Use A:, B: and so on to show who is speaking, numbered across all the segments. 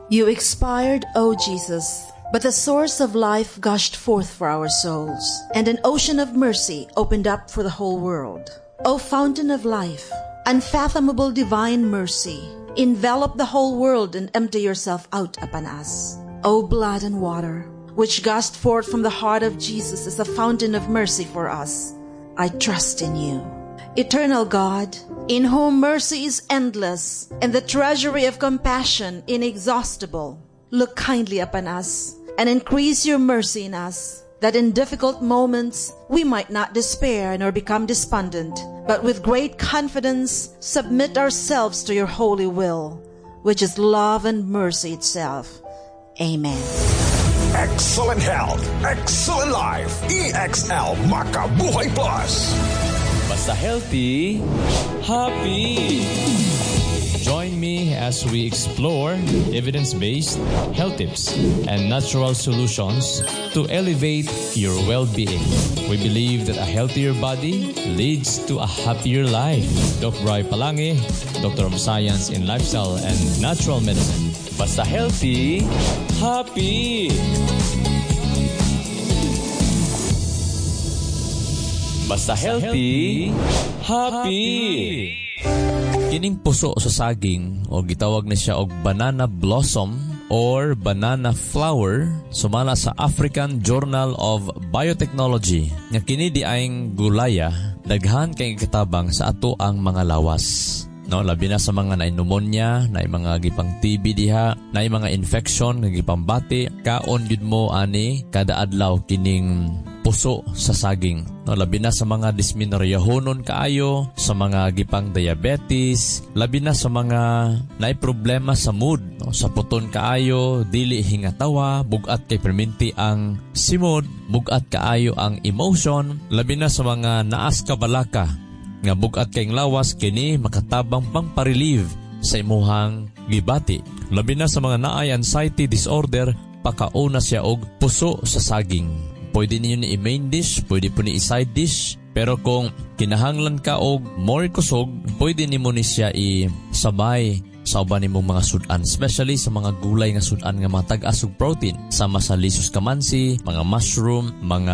A: You expired, O Jesus, but the source of life gushed forth for our souls, and an ocean of mercy opened up for the whole world. O fountain of life, unfathomable divine mercy, envelop the whole world and empty yourself out upon us. O blood and water, which gushed forth from the heart of Jesus as a fountain of mercy for us, I trust in you. Eternal God, in whom mercy is endless and the treasury of compassion inexhaustible, look kindly upon us and increase your mercy in us, that in difficult moments we might not despair nor become despondent, but with great confidence submit ourselves to your holy will, which is love and mercy itself. Amen.
B: Excellent health, excellent life. EXL Makabuhay Plus.
C: Basta healthy, happy. Join me as we explore evidence-based health tips and natural solutions to elevate your well-being. We believe that a healthier body leads to a happier life. Dr. Roy Palangi, Doctor of Science in Lifestyle and Natural Medicine. Basta healthy, happy. Basta healthy, happy. Kining puso sa saging o gitawag na siya og banana blossom or banana flower sumala sa African Journal of Biotechnology nga kini di aing gulaya daghan kay katabang sa ato ang mga lawas. No, labi na sa mga na pneumonia, na mga gipang TB diha, na mga infection nga gipambati, kaon gyud mo ani kada adlaw kining puso sa saging. No, labi na sa mga dysmenorrheahonon kaayo, sa mga gipang diabetes, labi na sa mga naay problema sa mood, no, sa puton kaayo, dili hingatawa, bugat kay perminti ang simod, bugat kaayo ang emotion, labi na sa mga naas kabalaka, nga bugat kayong lawas kini makatabang pang-relieve sa imuhang gibati. Labi na sa mga naay anxiety disorder, pakauna siya og puso sa saging. Pwede niyo ni i-main dish, pwede po ni i-side dish. Pero kung kinahanglan ka og more kusog, pwede ni mo ni siya i-sabay sa uban nimong mga sudan. Especially sa mga gulay nga sudan nga mga tag-as og protein. Sama sa lisos kamansi, mga mushroom,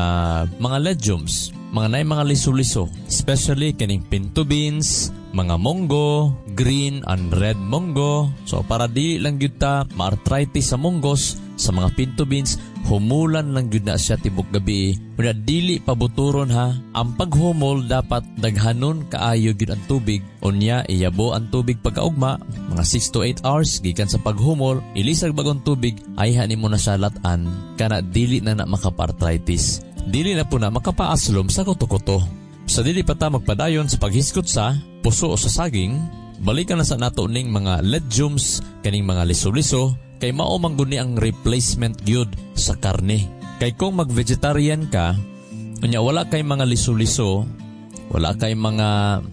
C: mga legumes, mga naay mga liso-liso. Especially kining pinto beans, mga munggo, green and red munggo. So para di lang gyud ta ma-arthritis sa munggos, sa mga pinto beans, humulan lang gyud na siya tibok gabi. Una dili pabuturon ha. Ang paghumol dapat daghanon kaayo gyud ang tubig. Unya iyabo ang tubig pagkaugma, mga 6 to 8 hours gikan sa paghumol, ilisag bagong tubig ay hanimo na siya latan kana dili na makapa-arthritis. Dili na po na makapaaslom sa kuto-kuto. Sa dili pa ta magpadayon sa paghiskot sa puso o sa saging, balikan na sa nato ning mga legumes, kaning mga liso-liso, kay mao man guni ang replacement gyud sa karne. Kay kung mag-vegetarian ka, unya wala kay mga liso-liso, wala kay mga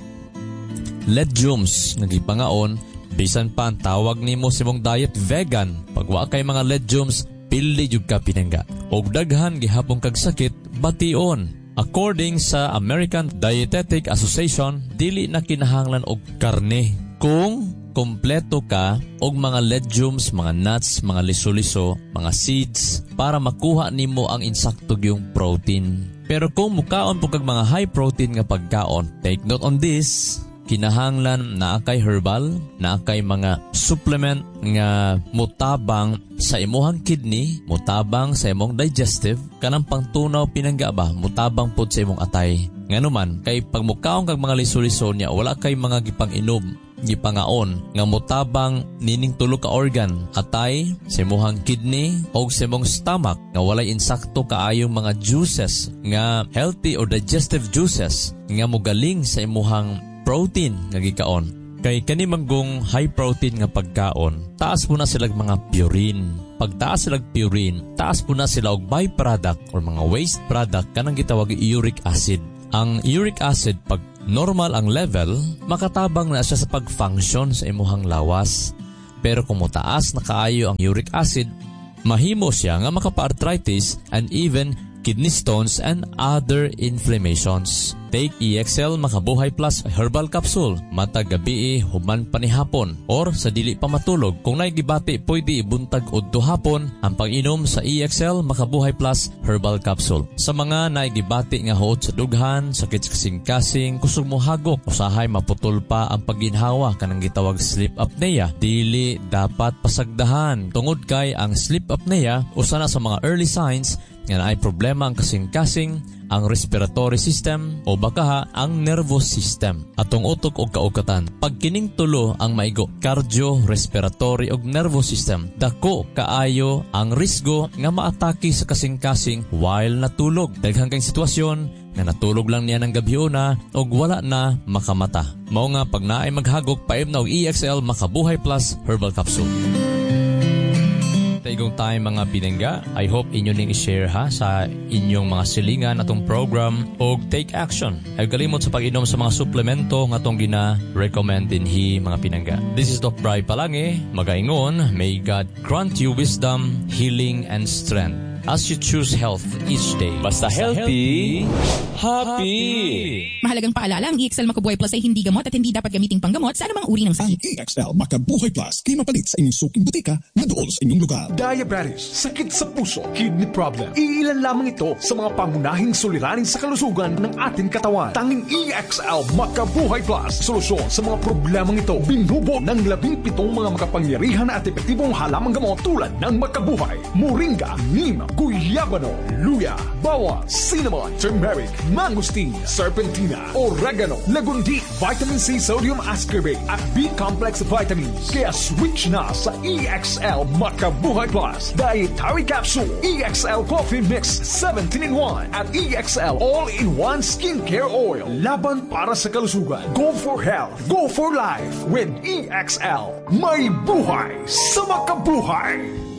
C: legumes nga gipangaon, bisan pa ang tawag nimo sa imong diet vegan. Pag wala kay mga legumes, pili jud ka pinangga. Og daghan gihapon kag sakit bation. According sa American Dietetic Association, dili na kinahanglan og karne kung kompleto ka og mga legumes, mga nuts, mga liso-liso, mga seeds para makuha nimo ang insakto yung protein. Pero kung mukaon po kag mga high protein nga pagkaon, take note on this. Kinahanglan na kay herbal, na kay mga supplement nga mutabang sa imuhang kidney, mutabang sa imong digestive, kanang pangtunaw pinangga ba, mutabang pod sa imong atay. Nganuman, kay pagmukaon kag mga liso-liso niya, wala kay mga gipang-inom, gipangaon, nga mutabang nining tulo ka organ, atay, sa imuhang kidney, o sa imong stomach, nga walay insakto kaayong mga juices, nga healthy or digestive juices, nga mugaling sa imuhang protein nga gikaon. Kay kani manggong high protein nga pagkaon, taas po na silang mga purine. Pag taas silang purine, taas po na sila og byproduct or mga waste product kanang gitawag uric acid. Ang uric acid pag normal ang level, makatabang na siya sa pag-function sa imuhang lawas. Pero kung mataas na kaayo ang uric acid, mahimo siya nga makapa-arthritis and even kidney stones, and other inflammations. Take EXL Makabuhay Plus Herbal Capsule matag gabi human panihapon or sa dili pa matulog. Kung naigibati, pwede ibuntag udto hapon ang pag-inom sa EXL Makabuhay Plus Herbal Capsule. Sa mga naigibati nga huot sa dughan, sakit sa kasing-kasing, kusog mo hagok, usahay maputol pa ang pagginhawa kanang gitawag sleep apnea, dili dapat pasagdahan. Tungod kay ang sleep apnea usa na sa mga early signs nga naay problema ang kasing-kasing, ang respiratory system o baka ang nervous system atong utok o kaugatan. Pag kining tulo ang maigo, cardio, respiratory o nervous system, dako kaayo ang risgo nga maatake sa kasing-kasing while natulog. Daghang kang sitwasyon nga natulog lang niya ng gabhiuna o wala na makamata. Mao nga pag naay maghagok, paim na og EXL Makabuhay Plus Herbal Capsule. Taigong tayo mga pinangga, I hope inyo ning i-share sa inyong mga silingan atong program o take action. Ay kalimot sa pag-inom sa mga suplemento nga atong gina-recommend dinhi mga pinangga. This is Doc Bri Palange, magaingon, may God grant you wisdom, healing, and strength as you choose health each day. Basta healthy, happy!
D: Mahalagang paalala, ang EXL Makabuhay Plus ay hindi gamot at hindi dapat gamiting panggamot sa anumang uri ng sakit.
E: Ang EXL Makabuhay Plus ay mapalit sa inyong suking butika na dool sa inyong lugar.
B: Diabetes, sakit sa puso, kidney problem. Iilan lamang ito sa mga pangunahing suliranin sa kalusugan ng ating katawan. Tanging EXL Makabuhay Plus, solusyon sa mga problemang ito. Binubo ng 17 mga makapangyarihan at epektibong halamang gamot tulad ng Makabuhay, Moringa, Neem, Guyabano, Luya, Bawang, Cinnamon, Turmeric, Mangosteen, Serpentina, Oregano, Lagundi, Vitamin C, Sodium Ascorbate at B-Complex Vitamins. Kaya switch na sa EXL Makabuhay Plus Dietary Capsule, EXL Coffee Mix 17-in-1 at EXL All-in-1 Skincare Oil. Laban para sa kalusugan. Go for health. Go for life with EXL. May buhay sa makabuhay.